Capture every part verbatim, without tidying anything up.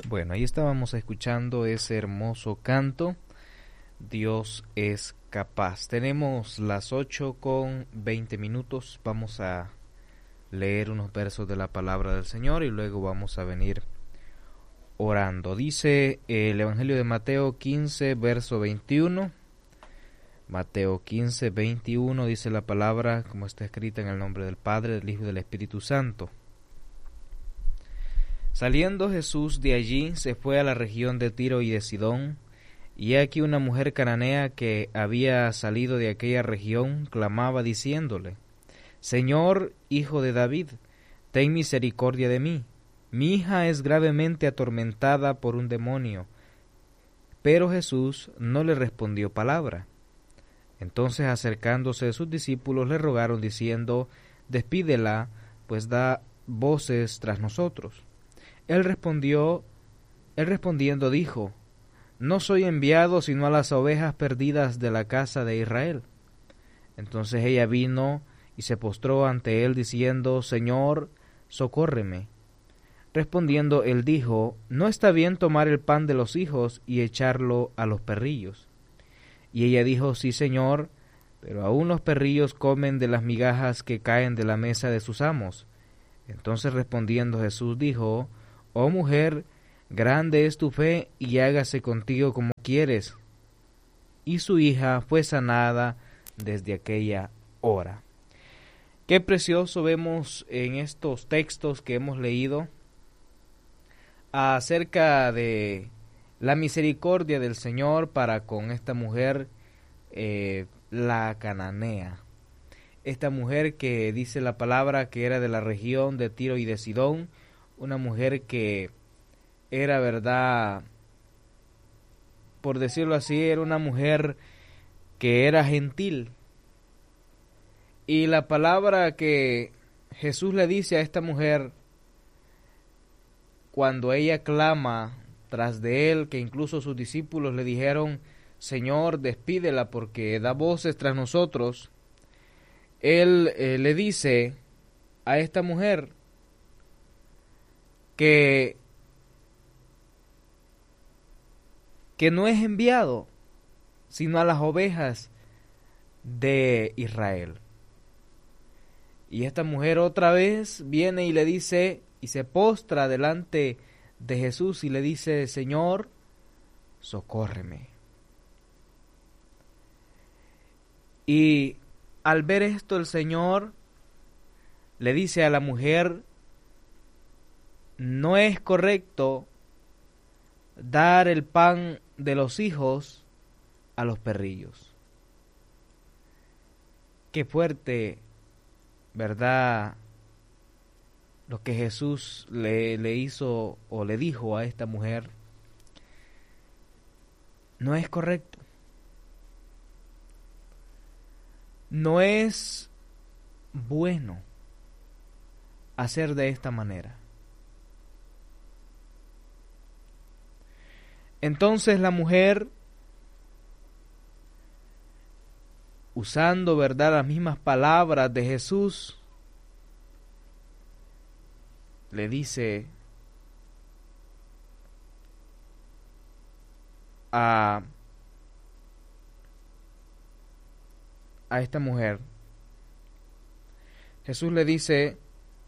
Bueno, ahí estábamos escuchando ese hermoso canto, Dios es capaz. Tenemos las ocho con veinte minutos, vamos a leer unos versos de la palabra del Señor y luego vamos a venir orando. Dice el Evangelio de Mateo quince, verso veintiuno. Mateo quince, veintiuno dice la palabra como está escrita en el nombre del Padre, del Hijo y del Espíritu Santo. Saliendo Jesús de allí, se fue a la región de Tiro y de Sidón, y aquí una mujer cananea que había salido de aquella región clamaba diciéndole: Señor, Hijo de David, ten misericordia de mí. Mi hija es gravemente atormentada por un demonio. Pero Jesús no le respondió palabra. Entonces, acercándose sus discípulos, le rogaron diciendo: Despídela, pues da voces tras nosotros. Él respondió, él respondiendo dijo: No soy enviado sino a las ovejas perdidas de la casa de Israel. Entonces ella vino y se postró ante él diciendo: Señor, socórreme. Respondiendo él dijo: No está bien tomar el pan de los hijos y echarlo a los perrillos. Y ella dijo: Sí, Señor, pero aún los perrillos comen de las migajas que caen de la mesa de sus amos. Entonces respondiendo Jesús dijo: Oh mujer, grande es tu fe, y hágase contigo como quieres. Y su hija fue sanada desde aquella hora. Qué precioso vemos en estos textos que hemos leído acerca de la misericordia del Señor para con esta mujer, eh, la cananea. Esta mujer que dice la palabra que era de la región de Tiro y de Sidón, una mujer que era, verdad, por decirlo así, era una mujer que era gentil. Y la palabra que Jesús le dice a esta mujer cuando ella clama tras de él, que incluso sus discípulos le dijeron: Señor, despídela porque da voces tras nosotros, él eh, le dice a esta mujer que, que no es enviado sino a las ovejas de Israel. Y esta mujer otra vez viene y le dice, y se postra delante de Jesús y le dice: Señor, socórreme. Y al ver esto, el Señor le dice a la mujer: no es correcto dar el pan de los hijos a los perrillos. Qué fuerte, ¿verdad?, lo que Jesús le, le hizo o le dijo a esta mujer. No es correcto. No es bueno hacer de esta manera. Entonces la mujer, usando, ¿verdad?, las mismas palabras de Jesús, le dice a, a esta mujer, Jesús le dice: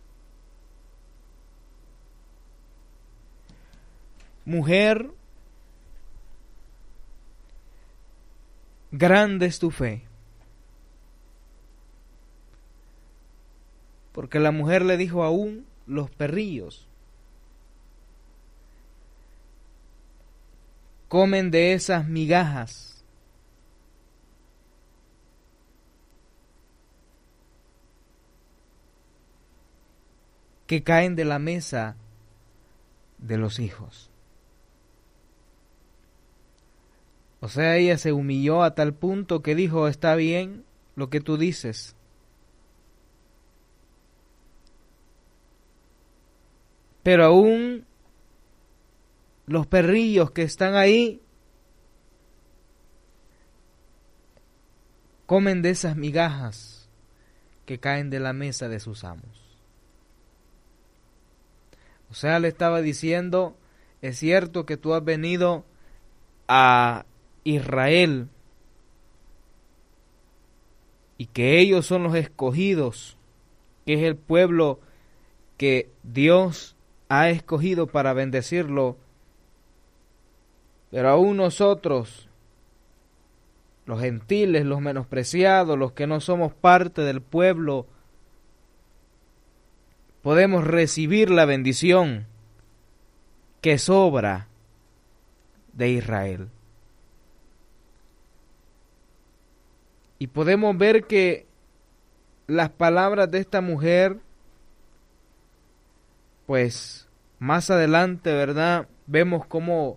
mujer, grande es tu fe. Porque la mujer le dijo: aún los perrillos comen de esas migajas. Que caen de la mesa de los hijos. O sea, ella se humilló a tal punto que dijo: está bien lo que tú dices, pero aún los perrillos que están ahí comen de esas migajas que caen de la mesa de sus amos. O sea, le estaba diciendo: es cierto que tú has venido a Israel y que ellos son los escogidos, que es el pueblo que Dios ha escogido para bendecirlo, pero aún nosotros, los gentiles, los menospreciados, los que no somos parte del pueblo, podemos recibir la bendición que sobra de Israel. Y podemos ver que las palabras de esta mujer, pues más adelante, ¿verdad? Vemos cómo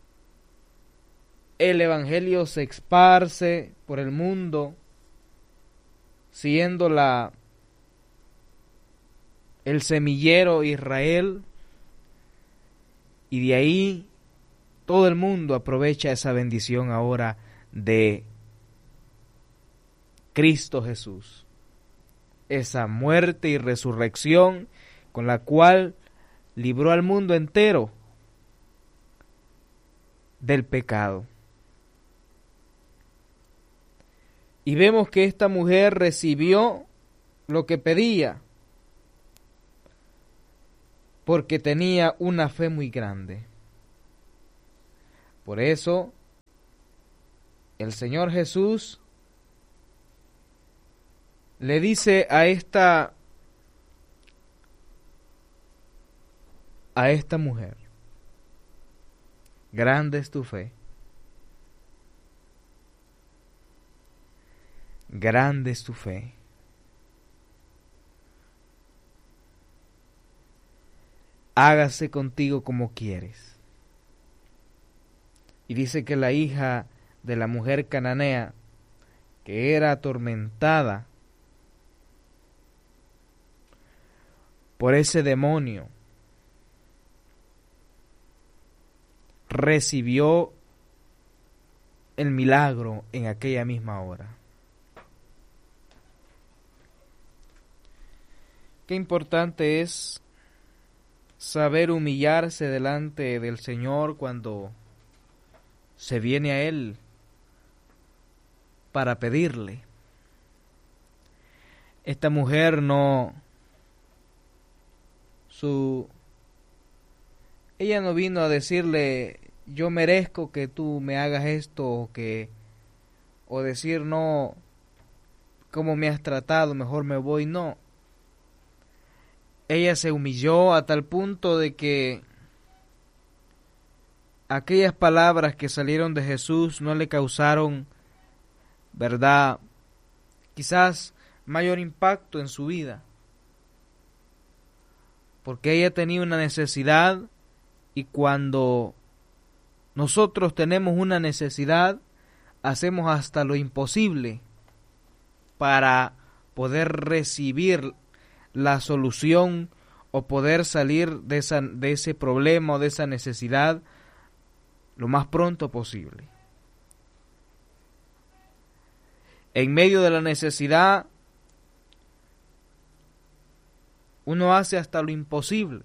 el evangelio se esparce por el mundo, siendo la el semillero Israel, y de ahí todo el mundo aprovecha esa bendición ahora de Cristo Jesús, esa muerte y resurrección con la cual libró al mundo entero del pecado. Y vemos que esta mujer recibió lo que pedía, porque tenía una fe muy grande. Por eso, el Señor Jesús le dice a esta, a esta mujer: grande es tu fe, grande es tu fe. Hágase contigo como quieres. Y dice que la hija de la mujer cananea, que era atormentada por ese demonio, recibió el milagro en aquella misma hora. Qué importante es saber humillarse delante del Señor cuando se viene a Él para pedirle. Esta mujer no, su, ella no vino a decirle: yo merezco que tú me hagas esto, o que, o decir: no, cómo me has tratado, mejor me voy. No. Ella se humilló a tal punto de que aquellas palabras que salieron de Jesús no le causaron, ¿verdad?, quizás mayor impacto en su vida, porque ella tenía una necesidad, y cuando nosotros tenemos una necesidad, hacemos hasta lo imposible para poder recibir la solución o poder salir de, esa, de ese problema o de esa necesidad lo más pronto posible. En medio de la necesidad, uno hace hasta lo imposible.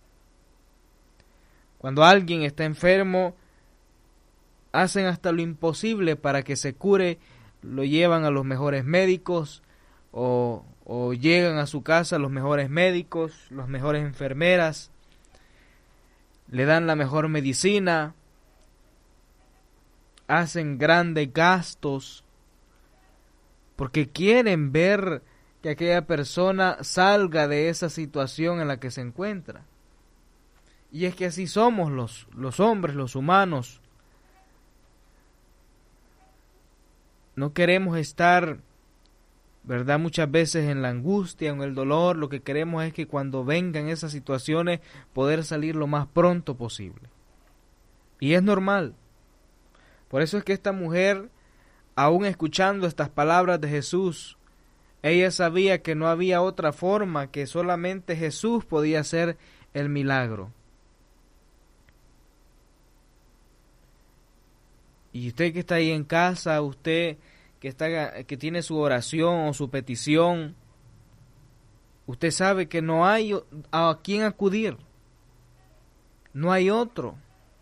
Cuando alguien está enfermo, hacen hasta lo imposible para que se cure, lo llevan a los mejores médicos, o, o llegan a su casa los mejores médicos, las mejores enfermeras, le dan la mejor medicina, hacen grandes gastos, porque quieren ver que aquella persona salga de esa situación en la que se encuentra. Y es que así somos los, los hombres, los humanos. No queremos estar, ¿verdad?, muchas veces en la angustia, en el dolor. Lo que queremos es que cuando vengan esas situaciones, poder salir lo más pronto posible. Y es normal. Por eso es que esta mujer, aún escuchando estas palabras de Jesús, ella sabía que no había otra forma, que solamente Jesús podía hacer el milagro. Y usted que está ahí en casa, usted que está, que tiene su oración o su petición, usted sabe que no hay a quién acudir, No hay otro.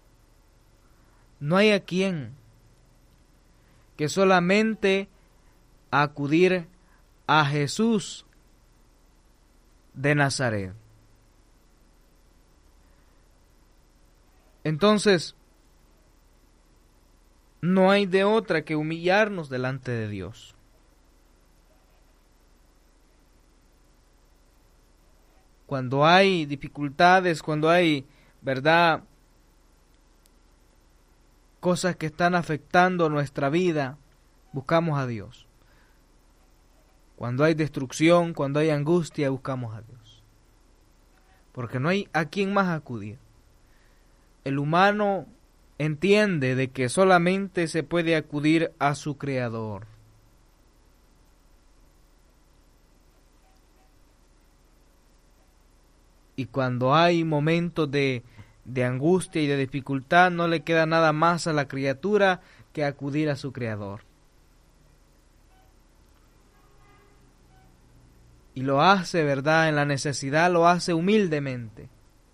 No hay a quien que solamente acudir a Jesús de Nazaret. Entonces, no hay de otra que humillarnos delante de Dios. Cuando hay dificultades, cuando hay, ¿verdad?, cosas que están afectando nuestra vida, buscamos a Dios. Cuando hay destrucción, cuando hay angustia, buscamos a Dios. Porque no hay a quien más acudir. El humano entiende de que solamente se puede acudir a su Creador. Y cuando hay momentos de, de angustia y de dificultad, no le queda nada más a la criatura que acudir a su Creador. Y lo hace, ¿verdad?, en la necesidad, lo hace humildemente.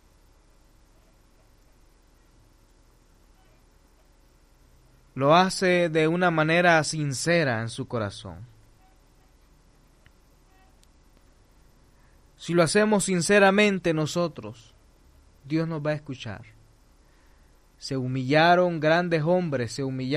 Lo hace de una manera sincera en su corazón. Si lo hacemos sinceramente nosotros, Dios nos va a escuchar. Se humillaron grandes hombres, se humillaron